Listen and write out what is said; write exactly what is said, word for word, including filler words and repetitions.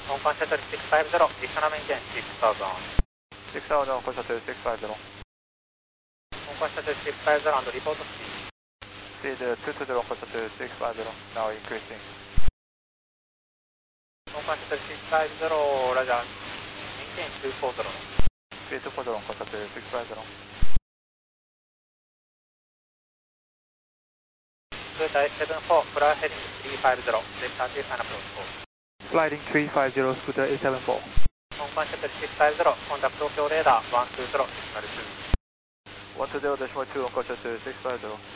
香港シャトルろくごゼロ、リスナーメンテンろくさんぜろ。 ろくさんぜろ、香港シャトルろくごゼロ。 香港シャトルろくごゼロ and report speed. Speed two two zero, 香港シャトルろくごゼロ、now increasing. 香港シャトルろくごゼロ、ラジャー、メンテンにーよんゼロ。 Speed two four zero, 香港シャトルろくごゼロ。 Good I seven four, fly heading three five zero, Delta two sign approach four. Sliding three five zero, scooter eight seven four. 香港シャトルろくごゼロ、コンタクト東京レーダーいちにゼロ、シグナルツー。 one two zero point two, 香港シャトルろくごゼロ。